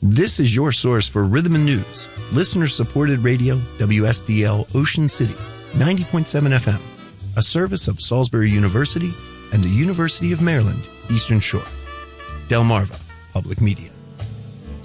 This is your source for rhythm and news. Listener-supported radio, WSDL Ocean City, 90.7 FM, a service of Salisbury University and the University of Maryland, Eastern Shore. Delmarva Public Media.